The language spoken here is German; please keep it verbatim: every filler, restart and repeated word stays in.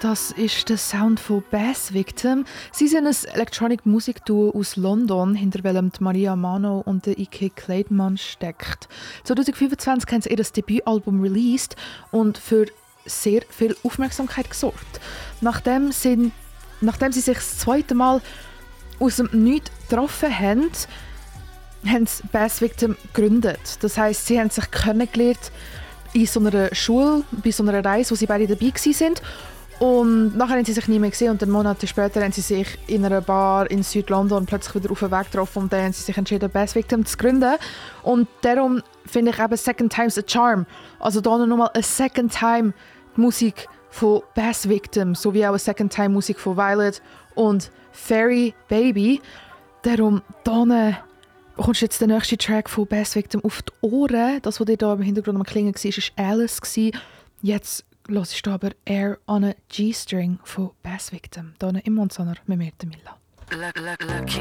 Das ist der Sound von Bass Victim. Sie sind ein Electronic Music Duo aus London, hinter welchem Maria Mano und der Ike Kleidmann steckt. zwanzig fünfundzwanzig haben sie ihr Debütalbum released und für sehr viel Aufmerksamkeit gesorgt. Nachdem, sind, nachdem sie sich das zweite Mal aus dem Nichts getroffen haben, haben sie Bass Victim gegründet. Das heisst, sie haben sich kennengelernt in so einer Schule, bei so einer Reise, wo sie beide dabei waren. Und nachher haben sie sich nie mehr gesehen und Monate später haben sie sich in einer Bar in Südlondon plötzlich wieder auf den Weg getroffen und dann haben sie sich entschieden, Bass Victim zu gründen. Und darum finde ich eben Second Time's a Charm. Also da noch nochmal eine Second Time die Musik von Bass Victim, sowie auch eine Second Time Musik von Violet und Fairy Baby. Darum da bekommst du jetzt den nächsten Track von Bass Victim auf die Ohren. Das, was dir hier im Hintergrund am Klingen war, war Alice. Jetzt hörst du aber Air on a G-String von Bass Victim. Hier im Mondsonner mit mir, Milla.